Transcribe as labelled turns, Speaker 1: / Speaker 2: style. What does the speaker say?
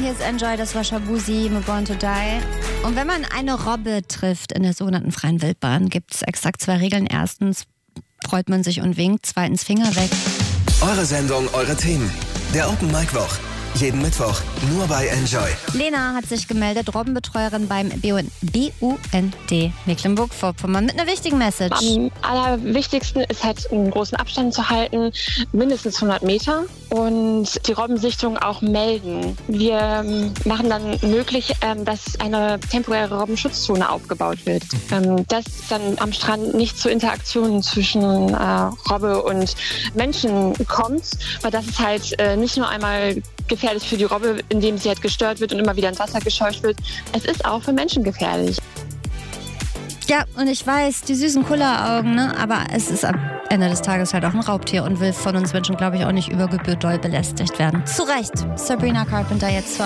Speaker 1: Hier ist Enjoy, das war Shabuzi mit Born to Die. Und wenn man eine Robbe trifft in der sogenannten freien Wildbahn, gibt es exakt 2 Regeln. Erstens freut man sich und winkt, zweitens Finger weg.
Speaker 2: Eure Sendung, eure Themen. Der Open Mic Woch. Jeden Mittwoch nur bei Enjoy.
Speaker 1: Lena hat sich gemeldet, Robbenbetreuerin beim BUND Mecklenburg-Vorpommern mit einer wichtigen Message.
Speaker 3: Am allerwichtigsten ist halt einen großen Abstand zu halten, mindestens 100 Meter und die Robbensichtung auch melden. Wir machen dann möglich, dass eine temporäre Robbenschutzzone aufgebaut wird. Dass dann am Strand nicht zu Interaktionen zwischen Robbe und Menschen kommt, weil das ist halt nicht nur einmal gefährlich für die Robbe, indem sie halt gestört wird und immer wieder ins Wasser gescheucht wird. Es ist auch für Menschen gefährlich.
Speaker 1: Ja, und ich weiß, die süßen Kulleraugen, ne? Aber es ist am Ende des Tages halt auch ein Raubtier und will von uns Menschen, glaube ich, auch nicht über Gebühr doll belästigt werden. Zu Recht. Sabrina Carpenter jetzt